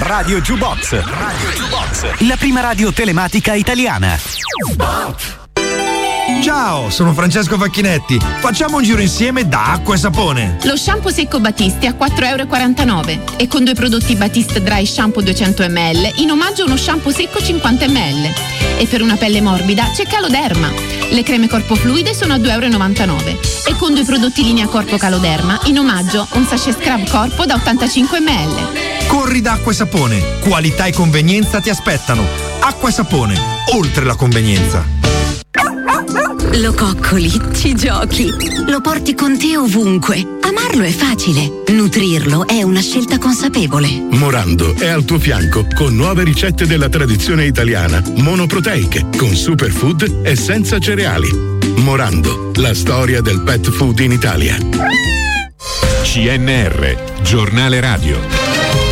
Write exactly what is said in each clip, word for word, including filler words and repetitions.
Radio Jukebox. Radio Jukebox. La prima radio telematica italiana. Ciao, sono Francesco Facchinetti. Facciamo un giro insieme da Acqua e Sapone. Lo shampoo secco Batiste a quattro virgola quarantanove euro e con due prodotti Batiste Dry Shampoo duecento millilitri in omaggio uno shampoo secco cinquanta millilitri. E per una pelle morbida c'è Caloderma. Le creme corpo fluide sono a due virgola novantanove euro e con due prodotti linea corpo Caloderma in omaggio un sachet scrub corpo da ottantacinque millilitri. Corri da Acqua e Sapone. Qualità e convenienza ti aspettano. Acqua e Sapone, oltre la convenienza. Lo coccoli, ci giochi, lo porti con te ovunque. Amarlo è facile, nutrirlo è una scelta consapevole. Morando è al tuo fianco con nuove ricette della tradizione italiana, monoproteiche, con superfood e senza cereali. Morando, la storia del pet food in Italia. C N R, giornale radio.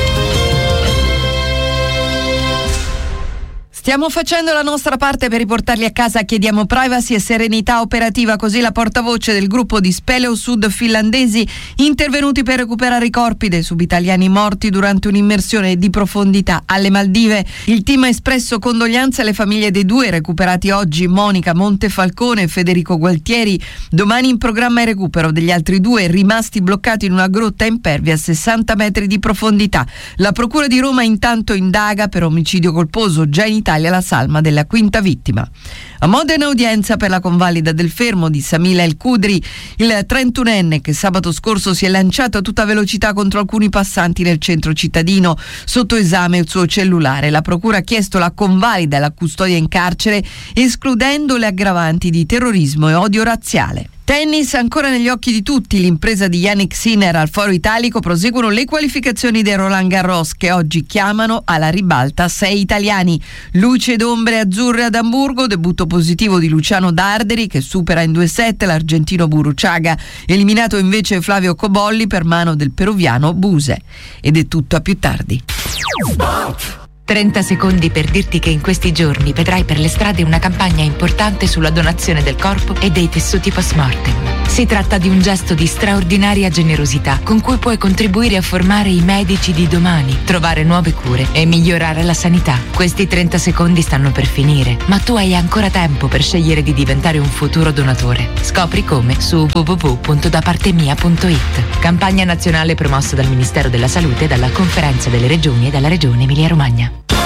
Stiamo facendo la nostra parte per riportarli a casa, chiediamo privacy e serenità operativa, così la portavoce del gruppo di Speleo Sud finlandesi intervenuti per recuperare i corpi dei subitaliani morti durante un'immersione di profondità alle Maldive. Il team ha espresso condoglianze alle famiglie dei due recuperati oggi, Monica Montefalcone e Federico Gualtieri. Domani in programma il recupero degli altri due rimasti bloccati in una grotta impervia a sessanta metri di profondità. La Procura di Roma intanto indaga per omicidio colposo, già in Italia la salma della quinta vittima. A Modena udienza per la convalida del fermo di Samila El Kudri, il trentunenne che sabato scorso si è lanciato a tutta velocità contro alcuni passanti nel centro cittadino. Sotto esame il suo cellulare. La procura ha chiesto la convalida e la custodia in carcere, escludendo le aggravanti di terrorismo e odio razziale. Tennis ancora negli occhi di tutti, l'impresa di Yannick Sinner al Foro Italico, proseguono le qualificazioni del Roland Garros che oggi chiamano alla ribalta sei italiani. Luce ed ombre azzurre ad Amburgo, debutto positivo di Luciano Darderi che supera in due set l'argentino Buruchaga, eliminato invece Flavio Cobolli per mano del peruviano Buse. Ed è tutto, a più tardi. trenta secondi per dirti che in questi giorni vedrai per le strade una campagna importante sulla donazione del corpo e dei tessuti post-mortem. Si tratta di un gesto di straordinaria generosità con cui puoi contribuire a formare i medici di domani, trovare nuove cure e migliorare la sanità. Questi trenta secondi stanno per finire, ma tu hai ancora tempo per scegliere di diventare un futuro donatore. Scopri come su w w w punto da parte mia punto i t. Campagna nazionale promossa dal Ministero della Salute, dalla Conferenza delle Regioni e dalla Regione Emilia Romagna.